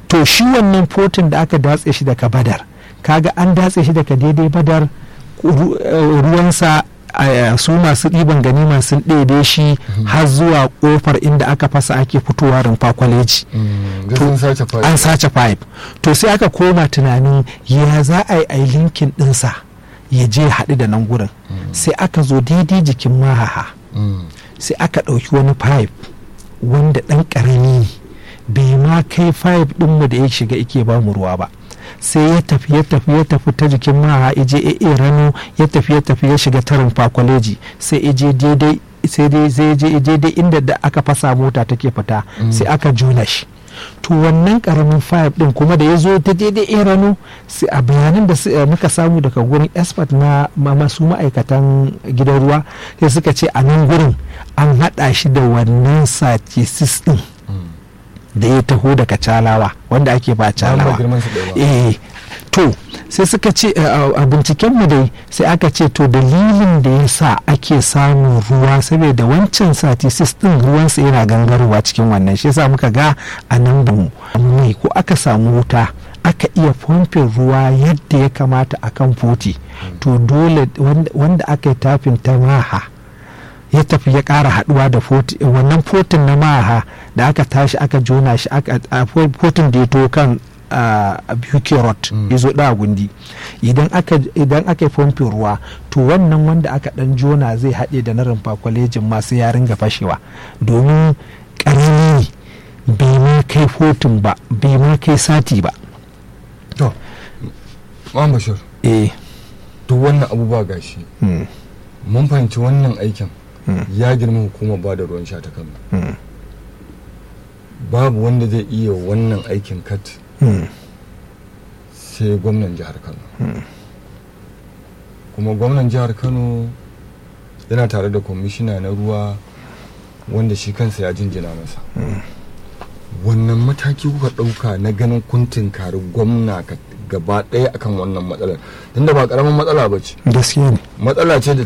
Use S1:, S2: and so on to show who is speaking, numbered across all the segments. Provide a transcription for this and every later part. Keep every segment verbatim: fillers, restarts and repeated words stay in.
S1: to shi wannan fotin da aka datse shi daga badar, kaga an datse shi daga daidai badar, ruwansa su masu ɗiban ganima sun ɗebe shi har zuwa ƙofar inda aka fasa ake fitowa rumfa kwaleji. An sace pipe. To sai aka koma tunani ya za a yi a linkin ɗinsa ya je haɗu da nan gurin. Sai aka zo daidai jikin mahaha. Sai aka ɗauki wani pipe wanda ɗan ƙarami bai ma kai pipe ɗinmu da ya shiga ike ba mu ruwa ba. Sai ya tafi ya tafi ya tafi ta jikin maha ije e rano ya tafi ya tafi ya shiga tarin kwaleji sai ije daidai sai dai sai je daidai inda da aka fasa mota take fita sai aka jona shi. To wannan karamin fayif din kuma da ya zo ta daidai e rano sai a bayanan da muka samu daga gurin expert na masu ma'aikatan gidan ruwa sai suka ce a nan gurin an haɗa shi da wannan satisis din da ya taho daga calawa wanda ake ba calawa. Eh to sai suka ce a binciken mu dai sai aka ce to dalilin da ya sa ake samun ruwa saboda wancan satisis din ruwansa yana gangarowa cikin wannan, shi yasa muka ga a nan bamu mai ko aka samu wuta aka iya fomfin ruwa yadda ya kamata akan foti, to dole wanda aka yi tafin ta maha ya tafi ya ƙara haɗuwa da wannan fotin na maha da aka tashi aka jona shi a fotin da ya to kan B K road ya zo ɗaya gundi, idan aka yi fomfin ruwa to wannan wanda aka ɗan jona zai haɗe da na rumfa kwalejin masu ya ringa fashewa domin ƙarami bai ma kai fotin ba bai ma kai sati ba.
S2: to Ma'am Bashir,
S1: eh
S2: duk wannan abubuwa gashi mun fahimci wannan aikin ya girma hukumar ba da ruwan sha ta Kano. Babu wanda zai iya wannan aikin kat sai gwamnan jihar Kano. Kuma gwamnan jihar Kano yana tare da kwamishina na ruwa wanda shi kansa ya jinjina masa. Wannan mataki kuka ɗauka na ganin kun tinkari gwamna gaba ɗaya akan wannan matsalar, tunda ba ƙaramin matsala ba ce.
S1: Gaskiya ne.
S2: Matsala ce da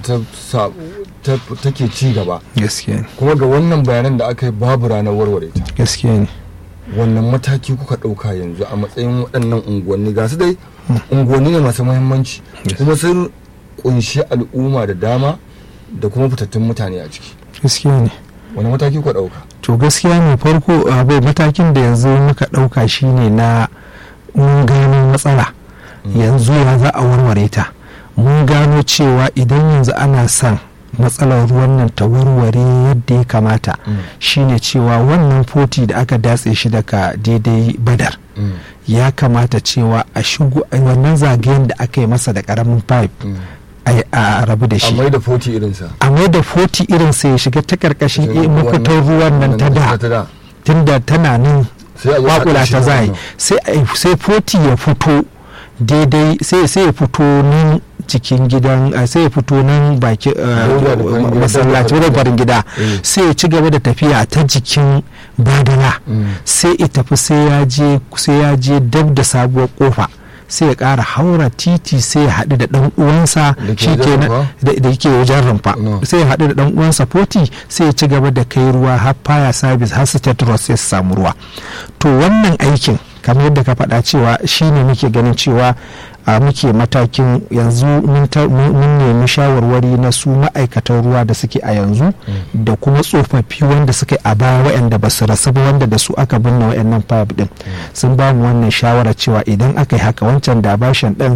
S2: ta take ci gaba.
S1: Gaskiya ne.
S2: Kuma ga wannan bayanan da aka yi babu ranar warware ta.
S1: Gaskiya ne.
S2: Wannan mataki kuka ɗauka yanzu a matsayin waɗannan unguwanni ga su dai unguwanni ne masu muhimmanci kuma sun kunshi al'umma da dama da kuma fitattun mutane a ciki.
S1: Gaskiya ne.
S2: Wani mataki kuka ɗauka?
S1: To gaskiya ne, farko abu matakin da yanzu muka ɗauka shine na mun gano matsala yanzu ya za a warware ta. Mun gano cewa idan yanzu ana son matsalar ruwan nan ta warware yadda ya kamata shine cewa wannan foti da aka datse shi daga daidai badar ya kamata cewa a shigo wannan zagayen da aka yi masa da karamin pipe a rabu da shi,
S2: a mai da foti irinsa
S1: a mai da foti irinsa ya shiga ta karkashin mafitar ruwan nan ta da tunda tana nan makula ta zai sai foti ya fito daidai sai ya fito nan cikin gidan sai ya fito nan baki masallaci wadda barin gida sai ya ci gaba da tafiya ta jikin badala sai ya tafi sai ya je dab da sabuwar kofa sai ya ƙara haura titi sai ya haɗu da ɗan uwansa da yake wajen rumfa sai ya haɗu da ɗan uwansa foti sai ya ci gaba da kai ruwa har fire service har state road sai su samu ruwa. To wannan aikin kamar yadda ka faɗa cewa shine muke ganin cewa a muke matakin yanzu mun nemi shawarwari na su ma'aikatan ruwa da suke a yanzu da kuma tsofaffi wanda suke a baya waɗanda ba su rasu ba wanda da su aka binne waɗannan pipe din sun ba mu wannan shawara cewa idan aka yi haka wancan da bashin din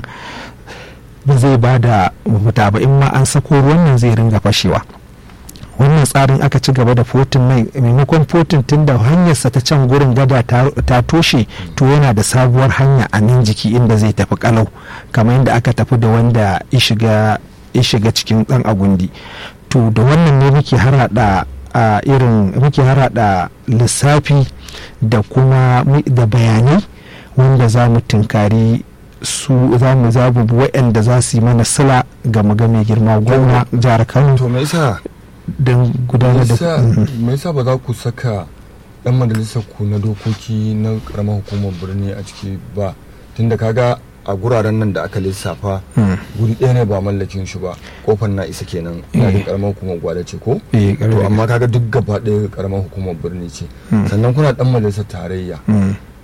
S1: ba zai ba da mafita ba in ma an sako ruwan nan zai ringa fashewa. Wannan tsarin aka ci gaba da fotin mai maimakon fotin tun da hanyarsa ta can gurin gada ta toshe to yana da sabuwar hanya a nan jiki inda zai tafi kalau kamar yadda aka tafi da wanda ya shiga cikin dan agundi. To da wannan ne muke harada a irin muke harada lissafi da kuma da bayanai wanda za mu tunkari su za mu zabu waɗanda za su yi mana sila ga mai girma gwamna jihar Kano.
S2: To me yasa
S1: don gudanar da
S2: me yasa ba za ku saka dan majalisar ku na dokoki na karamar hukumar birni a ciki ba, tunda kaga a guraren nan da aka lissafa guri ɗaya ne ba mallakin shi ba, kofar na isa kenan ina jin karamar hukumar gwada ce ko to amma kaga duk gaba ɗaya karamar hukumar birni ce sannan kuna dan majalisar tarayya